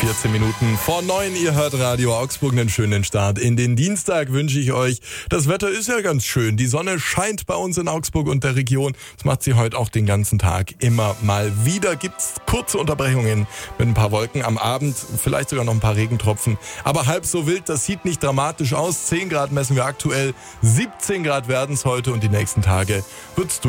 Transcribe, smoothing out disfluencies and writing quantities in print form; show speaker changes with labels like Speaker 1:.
Speaker 1: 14 Minuten vor 9, ihr hört Radio Augsburg, einen schönen Start in den Dienstag wünsche ich euch. Das Wetter ist ja ganz schön, die Sonne scheint bei uns in Augsburg und der Region. Das macht sie heute auch den ganzen Tag immer mal wieder. Gibt's kurze Unterbrechungen mit ein paar Wolken am Abend, vielleicht sogar noch ein paar Regentropfen. Aber halb so wild, das sieht nicht dramatisch aus. 10 Grad messen wir aktuell, 17 Grad werden es heute und die nächsten Tage wird's